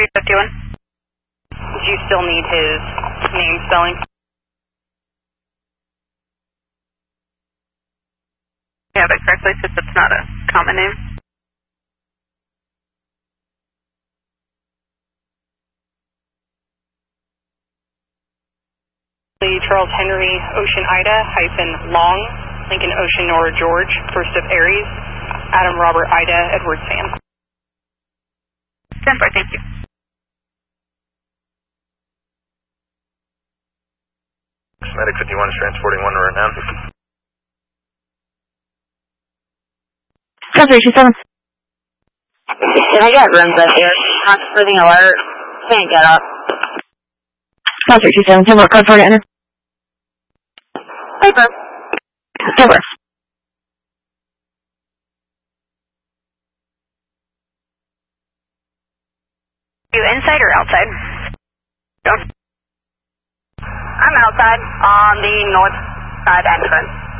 351. Do you still need his name spelling? Yeah, but correctly since it's not a common name. Charles Henry Ocean Ida -Long, Lincoln Ocean Nora George, first of Aries, Adam Robert Ida Edward Sam. Stand by, thank you. Medic 51 is transporting one right now. Code 327. Can I get rooms up here? Constituting alert. Can't get up. Code 327. Timber, code 4 to enter. Paper. Timber. You inside or outside? I'm outside on the north side entrance.